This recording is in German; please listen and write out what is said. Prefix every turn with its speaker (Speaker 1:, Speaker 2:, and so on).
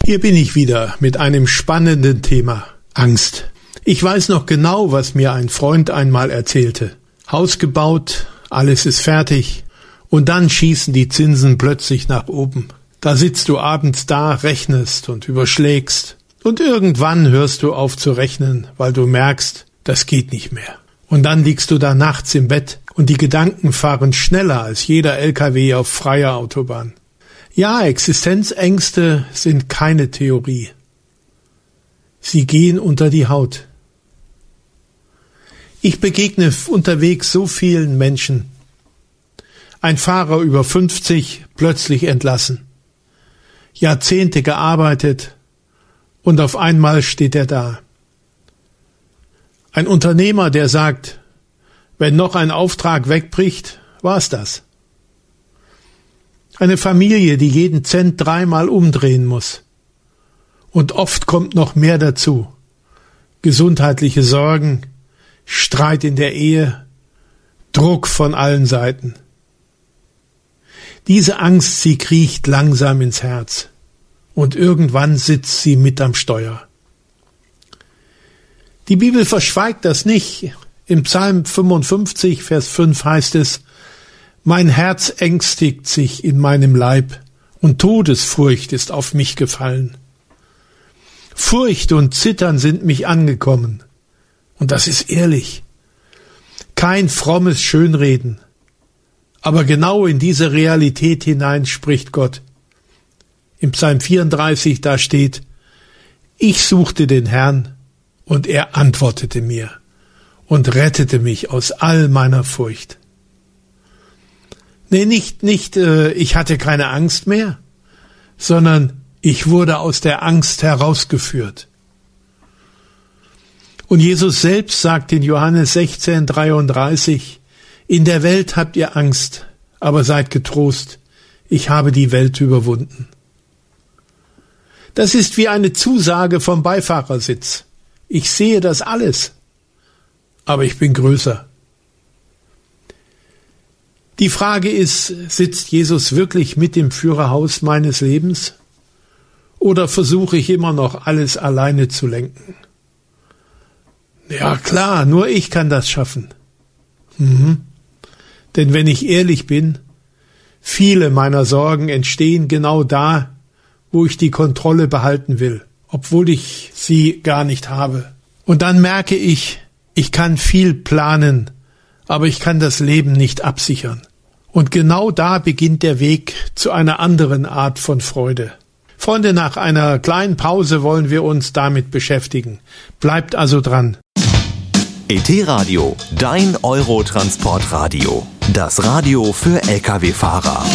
Speaker 1: Hier bin ich wieder mit einem spannenden Thema: Angst. Ich weiß noch genau, was mir ein Freund einmal erzählte. Haus gebaut, alles ist fertig und dann schießen die Zinsen plötzlich nach oben. Da sitzt du abends da, rechnest und überschlägst und irgendwann hörst du auf zu rechnen, weil du merkst, das geht nicht mehr. Und dann liegst du da nachts im Bett und die Gedanken fahren schneller als jeder LKW auf freier Autobahn. Ja, Existenzängste sind keine Theorie. Sie gehen unter die Haut. Ich begegne unterwegs so vielen Menschen. Ein Fahrer über 50, plötzlich entlassen. Jahrzehnte gearbeitet und auf einmal steht er da. Ein Unternehmer, der sagt, wenn noch ein Auftrag wegbricht, war's das. Eine Familie, die jeden Cent 3-mal umdrehen muss. Und oft kommt noch mehr dazu. Gesundheitliche Sorgen, Streit in der Ehe, Druck von allen Seiten. Diese Angst, sie kriecht langsam ins Herz. Und irgendwann sitzt sie mit am Steuer. Die Bibel verschweigt das nicht. Im Psalm 55, Vers 5 heißt es: Mein Herz ängstigt sich in meinem Leib, und Todesfurcht ist auf mich gefallen. Furcht und Zittern sind mich angekommen. Und das ist ehrlich. Kein frommes Schönreden. Aber genau in diese Realität hinein spricht Gott. Im Psalm 34, da steht: Ich suchte den Herrn, und er antwortete mir und rettete mich aus all meiner Furcht. Nee, nicht, ich hatte keine Angst mehr, sondern ich wurde aus der Angst herausgeführt. Und Jesus selbst sagt in Johannes 16,33, in der Welt habt ihr Angst, aber seid getrost, ich habe die Welt überwunden. Das ist wie eine Zusage vom Beifahrersitz. Ich sehe das alles, aber ich bin größer. Die Frage ist, sitzt Jesus wirklich mit im Führerhaus meines Lebens? Oder versuche ich immer noch, alles alleine zu lenken? Ja klar, nur ich kann das schaffen. Denn wenn ich ehrlich bin, viele meiner Sorgen entstehen genau da, wo ich die Kontrolle behalten will, obwohl ich sie gar nicht habe. Und dann merke ich kann viel planen, aber ich kann das Leben nicht absichern. Und genau da beginnt der Weg zu einer anderen Art von Freude. Freunde, nach einer kleinen Pause wollen wir uns damit beschäftigen. Bleibt also dran.
Speaker 2: ET-Radio, dein Eurotransportradio. Das Radio für Lkw-Fahrer.